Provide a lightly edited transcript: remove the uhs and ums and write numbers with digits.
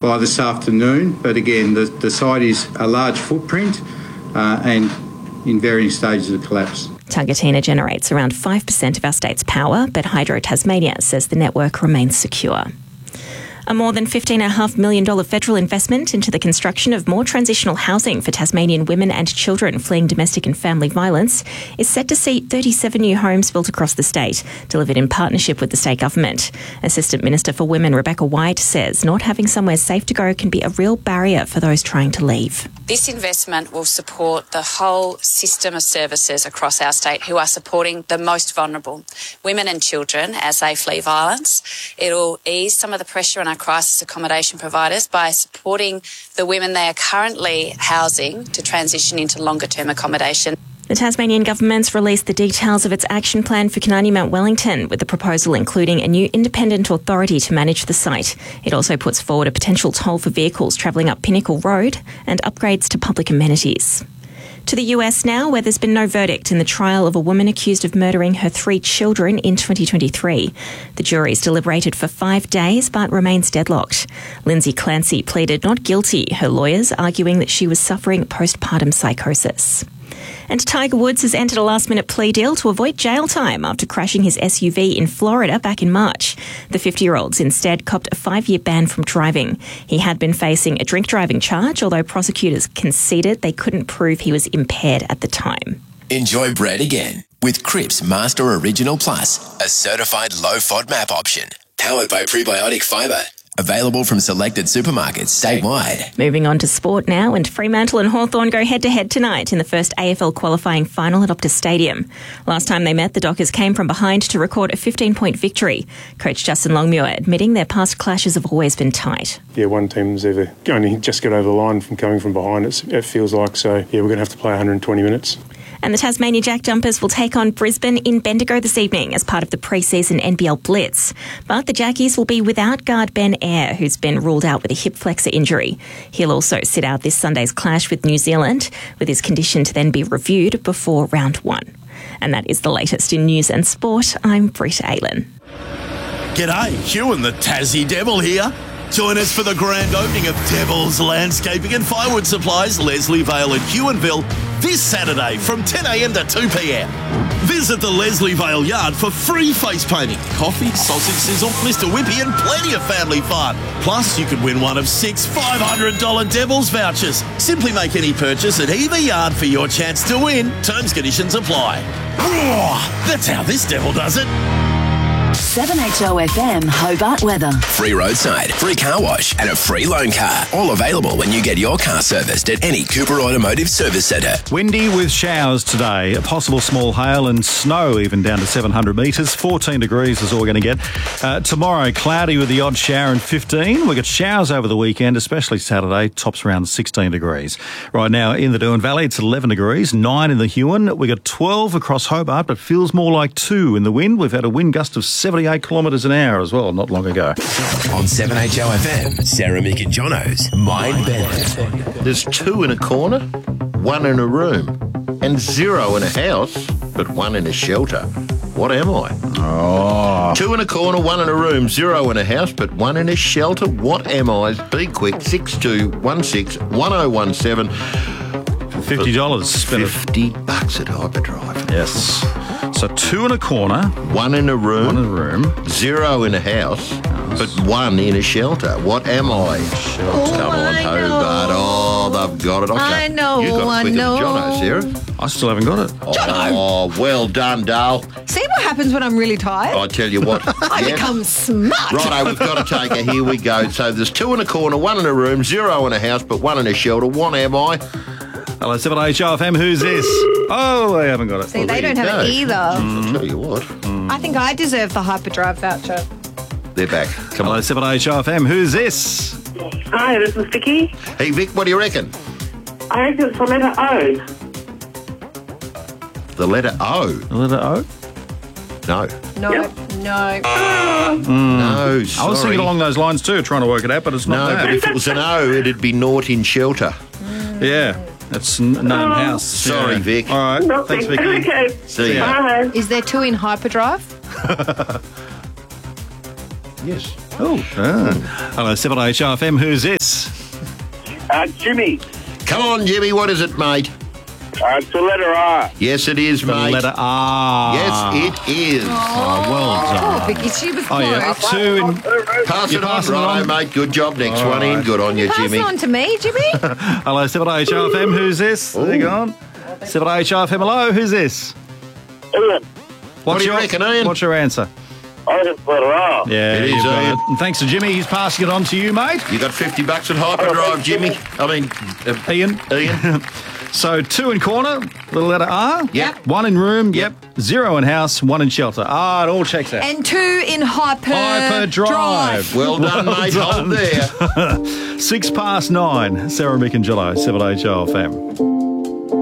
by this afternoon. But again, the site is a large footprint and in varying stages of collapse. Tungatina generates around 5% of our state's power, but Hydro Tasmania says the network remains secure. A more than $15.5 million federal investment into the construction of more transitional housing for Tasmanian women and children fleeing domestic and family violence is set to see 37 new homes built across the state, delivered in partnership with the state government. Assistant Minister for Women Rebecca White says not having somewhere safe to go can be a real barrier for those trying to leave. This investment will support the whole system of services across our state who are supporting the most vulnerable, women and children, as they flee violence. It'll ease some of the pressure on our crisis accommodation providers by supporting the women they are currently housing to transition into longer-term accommodation. The Tasmanian government's released the details of its action plan for Kanani Mount Wellington, with the proposal including a new independent authority to manage the site. It also puts forward a potential toll for vehicles travelling up Pinnacle Road and upgrades to public amenities. To the US now, where there's been no verdict in the trial of a woman accused of murdering her 3 children in 2023. The jury's deliberated for 5 days but remains deadlocked. Lindsay Clancy pleaded not guilty, her lawyers arguing that she was suffering postpartum psychosis. And Tiger Woods has entered a last-minute plea deal to avoid jail time after crashing his SUV in Florida back in March. The 50-year-old's instead copped a 5-year ban from driving. He had been facing a drink driving charge, although prosecutors conceded they couldn't prove he was impaired at the time. Enjoy bread again with Cripps Master Original Plus, a certified low-FOD MAP option, powered by Prebiotic Fibre. Available from selected supermarkets statewide. Moving on to sport now, and Fremantle and Hawthorn go head-to-head tonight in the first AFL qualifying final at Optus Stadium. Last time they met, the Dockers came from behind to record a 15-point victory. Coach Justin Longmuir admitting their past clashes have always been tight. Yeah, one team's ever only just got over the line from coming from behind, it feels like. So, yeah, we're going to have to play 120 minutes. And the Tasmania Jack Jumpers will take on Brisbane in Bendigo this evening as part of the pre-season NBL Blitz. But the Jackies will be without guard Ben Eyre, who's been ruled out with a hip flexor injury. He'll also sit out this Sunday's clash with New Zealand, with his condition to then be reviewed before round 1. And that is the latest in news and sport. I'm Britta Aylan. G'day, Hugh and the Tassie Devil here. Join us for the grand opening of Devil's Landscaping and Firewood Supplies, Leslie Vale and Huonville, this Saturday from 10am to 2pm. Visit the Leslie Vale Yard for free face painting, coffee, sausage sizzle, Mr. Whippy and plenty of family fun. Plus, you could win one of 6 $500 Devil's vouchers. Simply make any purchase at either yard for your chance to win. Terms, conditions apply. Roar! That's how this devil does it. 7HOFM Hobart weather. Free roadside, free car wash and a free loan car. All available when you get your car serviced at any Cooper Automotive Service Centre. Windy with showers today. A possible small hail and snow even down to 700 metres. 14 degrees is all we're going to get. Tomorrow, cloudy with the odd shower and 15. We've got showers over the weekend, especially Saturday. Tops around 16 degrees. Right now in the Doon Valley, it's 11 degrees. 9 in the Huon. We've got 12 across Hobart, but feels more like 2 in the wind. We've had a wind gust of 78 kilometres an hour as well, not long ago. On 7HOFM, Sarah, Mick and Jono's Mind Bender. There's 2 in a corner, 1 in a room, and 0 in a house, but 1 in a shelter. What am I? Oh. 2 in a corner, 1 in a room, 0 in a house, but 1 in a shelter. What am I? Be quick, 6216 1017. $50. Spend $50 at Hyperdrive. Yes. So 2 in a corner, 1 in a room, 1 in a room, 0 in a house, but 1 in a shelter. What am I? Come on, Hobart. Oh, they've got it. I know, You got it quicker than Jono, Sarah. I still haven't got it. Oh, well done, Dale. See what happens when I'm really tired? I tell you what. I become smart. Righto, we've got to take her. Here we go. So there's 2 in a corner, 1 in a room, 0 in a house, but 1 in a shelter. What am I? Hello, 7HOFM, who's this? Oh, they haven't got it. See, they don't have it either. I'll tell you what. I think I deserve the Hyperdrive voucher. They're back. Come Hello, on. 7HOFM, who's this? Hi, this is Vicky. Hey, Vic, what do you reckon? I reckon it's the letter O. The letter O? The letter O? No. No, Yep. no. No, sorry. I was thinking along those lines too, trying to work it out, but it's No, not but that. if it was an O, it'd be naught in shelter. Yeah, that's known house. Sorry, Yeah. Vic. All right, Nothing. thanks, Vicky. Okay. See ya. Bye. Is there 2 in Hyperdrive? Yes. Oh, hello, 7HRFM. Who's this? Jimmy. Come on, Jimmy. What is it, mate? It's the letter R. Yes, it is, The mate. letter R. Yes, it is. Oh, well done. Oh, Vicky, she was Oh, close. yeah. 2 in. Pass You're it on, passing it righto, on? mate. Good job. Next one in. Good on you, Pass Jimmy. it on to me, Jimmy. Hello, 7HRFM. Who's this? There you go. 7HRFM. Hello, who's this? Ian. What do you reckon, Ian? What's your answer? I think it's the letter R. Yeah, It is, you've got Ian. it. And thanks to Jimmy. He's passing it on to you, mate. You got $50 at Hyperdrive, Jimmy. Ian. Ian. So 2 in corner, the letter R. Yep. 1 in room. Yep. 0 in house. 1 in shelter. Ah, it all checks out. And 2 in Hyperdrive. Well done, mate. Hold there. 6 past 9. Sarah, Mick and Jello, 7HRFM.